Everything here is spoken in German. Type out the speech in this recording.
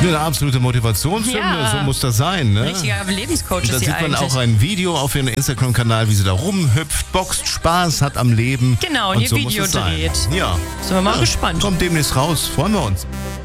Eine absolute Motivationshymne, Ja. so muss das sein. Ne? Richtiger Lebenscoach Und da ist sie sieht man eigentlich. auch ein Video auf ihrem Instagram-Kanal, wie sie da rumhüpft, boxt, Spaß hat am Leben. Genau, und ihr so Video muss es sein. dreht. Ja. Sind wir mal gespannt. Kommt demnächst raus, freuen wir uns.